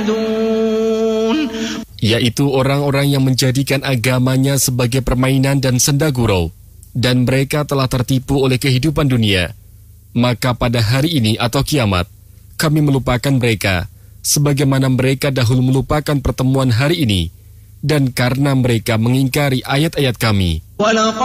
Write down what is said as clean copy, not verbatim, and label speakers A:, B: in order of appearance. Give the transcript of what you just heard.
A: yaitu orang-orang yang menjadikan agamanya sebagai permainan dan senda gurau, dan mereka telah tertipu oleh kehidupan dunia. Maka pada hari ini atau kiamat, kami melupakan mereka, sebagaimana mereka dahulu melupakan pertemuan hari ini, dan karena mereka mengingkari ayat-ayat kami.